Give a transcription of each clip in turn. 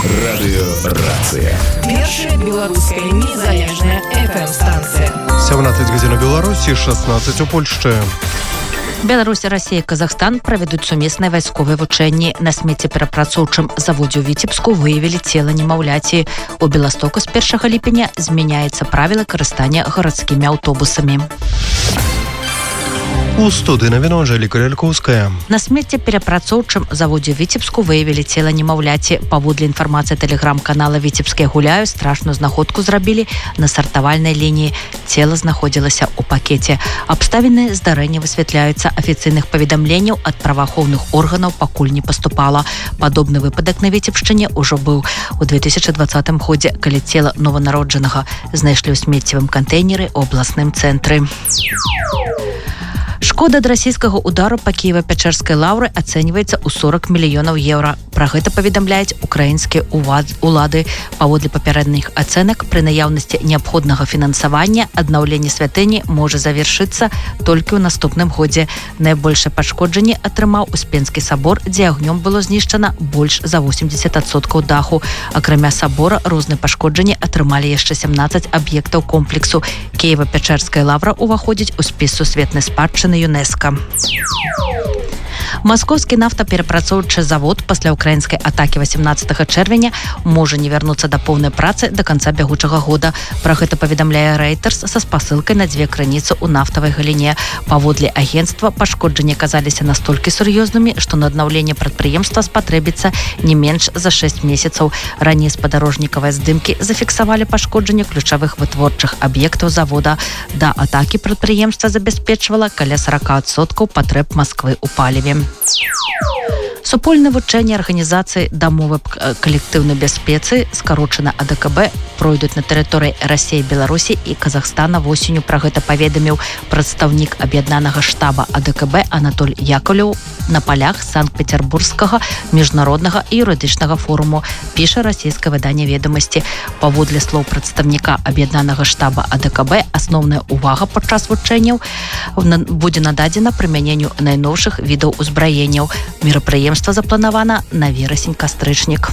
Радыёрацыя. Першая беларуская незалежная FM-станцыя. 17 гадзін у Беларусі, 16 у Польшчы. Беларусь, Расія і Казахстан правядуць сумесныя вайсковыя вучэнні. На смеццеперапрацоўчым заводзе ў Віцебску выявілі цела немаўляці. У Беластоку з 1 ліпеня змяняецца правіла карыстання гарадскімі аўтобусамі. У студыі навіну Анжэліка Лялькоўская. На смеццеперапрацоўчым заводзе ў Віцебску выявілі цела немаўляці. Паводле інфармацыі тэлеграм-канала «Віцебскія гуляю», страшную знаходку зрабілі на сартавальнай лініі. Цела знаходзілася ў пакеце. Абставіны здарэння высвятляюцца. Афіцыйных паведамленняў ад праваахоўных органаў пакуль не паступала. Падобны выпадак на Віцебшчыне ўжо быў у 2020 годзе, калі цела нованароджанага знайшлі ў смеццевым кантэйнеры ў абласным цэнтры. Шкода ад расійскага удару па Кіева-Пячэрскай лаўры ацэньваецца ў 40 мільёнаў еўра. Пра гэта паведамляюць украінскія улады. Паводле папярэдніх ацэнак, пры наяўнасці неабходнага фінансавання аднаўленне святыні можа завершыцца толькі ў наступным годзе. Найбольшае пашкоджанне атрымаў Успенскі сабор, дзе агнём было знішчана больш за 80% даху. Акрамя сабора, розныя пашкоджанні атрымалі яшчэ 17 аб'ектаў комплексу. Кіева-Пячэрская лаўра ўваходзіць у спіс сусветнай спадчыны ЮНЕСКО. Маскоўскі нафтаперапрацоўчы завод пасля ўкраінскай атакі 18 чэрвеня можа не вярнуцца да поўнай працы да канца бягучага года. Пра гэта паведамляе Reuters са спасылкай на 2 крыніцы ў нафтавай галіне. Паводле агенцтва, пашкоджанні аказаліся настолькі сур'ёзнымі, што на аднаўленне прадпрыемства спатрэбіцца не менш за 6 месяцаў. Раней спадарожнікавыя здымкі зафіксавалі пашкоджанне ключавых вытворчых аб'ектаў завода. Да атакі прадпрыемства забяспечвала каля 40% патрэб Масквы ў паліве. Супольныя вучэнні арганізацыі дамовы калектыўнай бяспецы, скарочана АДКБ, пройдуць на тэрыторыі Расіі, Беларусі і Казахстана восенню. Пра гэта паведаміў прадстаўнік аб'яднанага штаба АДКБ Анатоль Яковлеў на палях Санкт-Петербургскага міжнароднага і юрыдычнага форуму, піша расійскае выданне «Ведамасці». Паводле слоў прадстаўніка аб'яднанага штаба АДКБ, асноўная ўвага падчас вучэнняў будзе нададзена прымяненню найноўшых відаў узбраенняў. Мерапрыемства запланавана на верасень-кастрычнік.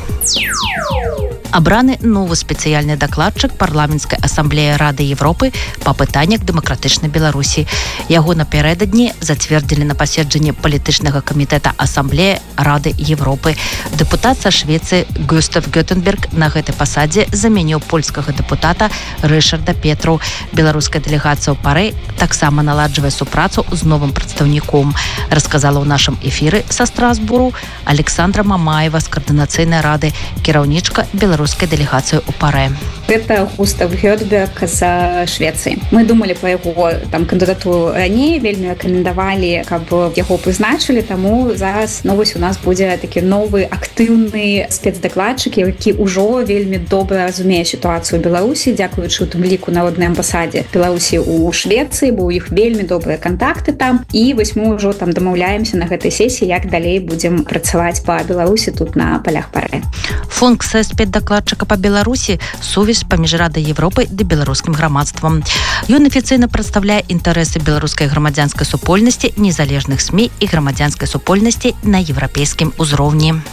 Абраны новы спецыяльны дакладчык парламенцкай асамблеі Рады Европы па пытаннях дэмакратычнай Беларусі. Яго напярэдадні зацвердзілі на паседжанні палітычнага камітэта асамблеі Рады Европы. Дэпутат са Швецыі Гюстав Гётенберг на гэтай пасадзе замяніў польскага дэпутата Рышарда Петру. Беларуская дэлегацыя ў Парэ таксама наладжвае супрацу з новым прадстаўніком, расказала ў нашым эфіры са Страсбуру Александра Мамаева з каардынацыйнай рады, кіраўнічка беларускай дэлегацыі ў Парэ. Это Густав Гётенберг з Швецыі. Мы думалі па яго кандыдатуру раней, вельмі рэкамендавалі, каб яго прызначылі, таму зараз у нас будзе такі новы актыўны спецдакладчык, які ўжо вельмі добра разумее сітуацыю ў Беларусі, дзякуючы у тым ліку народнай амбасадзе Беларусі ў Швецыі, бо ў іх вельмі добрыя кантакты там, і вось мы ўжо там дамаўляемся на гэтай сесіі, як далей будзем працаваць па Беларусі тут на палях Парэ. Функцыя спецдакладчыка па Беларусі – сувязь паміж Радай Европы ды беларускім грамадствам. Ён афіцыйна прадстаўляе інтарэсы беларускай грамадзянскай супольнасці, незалежных СМІ і грамадзянскай супольнасці на еўрапейскім узроўні.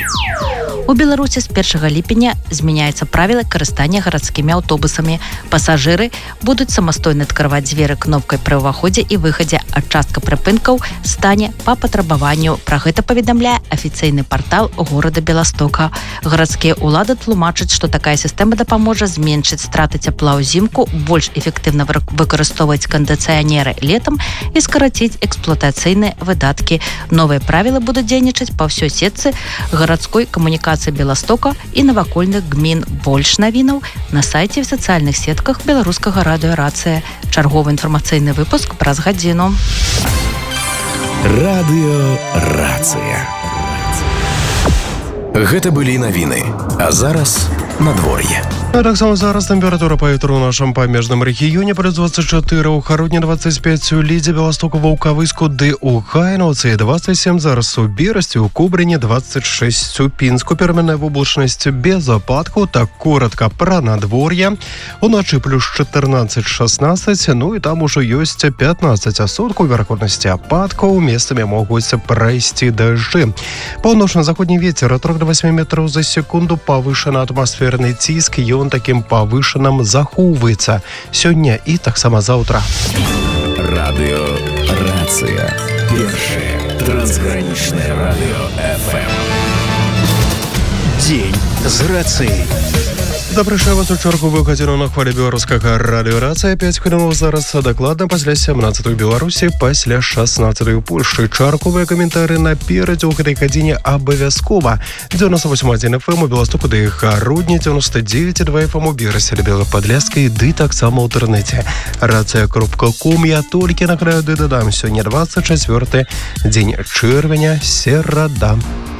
У Беларусі з 1 ліпеня змяняецца правіла карыстання гарадскімі аўтобусамі. Пасажыры будуць самастойна адкрываць дзверы кнопкай пры ўваходзе і выхадзе, а частка прыпынкаў стане па патрабаванню. Пра гэта паведамляе афіцыйны партал горада Беластока. Гарадскія ўлады тлумачаць, што такая сістэма дапаможа зменшыць страты цяпла ўзімку, больш эфектыўна выкарыстоўваць кандыцыянеры летам і скараціць эксплуатацыйныя выдаткі. Новыя правілы будуць дзейнічаць па ўсёй сетцы гарадской камунікацыі Беластока і навакольных гмін. Больш навінаў на сайце і в сацыяльных сетках беларускага радыёрацыя. Чарговы інфармацыйны выпуск праз гадзіну. Радыёрацыя. Гэта былі навіны. А зараз надвор'е. А так само зараз тэмпература паветра ў нашым памежным рэгіёне плюс 24, у Хародні 25, у Лідзе, Беластоку, Ваўкавыску ды у Гайнаўцы 27, зараз у Берасці, у Кубрыні 26, у Пінску пераменная воблачнасць без ападкаў, так коротка пра надвор'е. Уначы плюс 14-16, ну і там ужо ёсць 15 асобкаў верагоднасці ападкаў, месцамі могуць прайсці дажджы. Паўночна-заходні вецер ад 3 до 8 метраў за секунду, павышаны атмасферны ціск, ён такім павышаным захоўваецца сёння і таксама заўтра. Радыёрацыя. Першае трансгранічнае радыё FM. Дзень з рацыяй. Запрашаю вас у чарговую гадзіну на хвалі беларускага радыёрацыя. 5 хвілінаў зараз, дакладна пасля 17 у Беларусі, пасля 16 у Польшчы. Чарговыя каментары наперадзе ў гэтай гадзіне абавязкова. 98,1 FM у Беластоку ды Гародні, 99,2 FM у Берасці, Белападляскай ды таксама ў інтэрнэце. Рацыя.ком. Я толькі награю ды дадам, сёння 24 дзень чэрвеня, серада.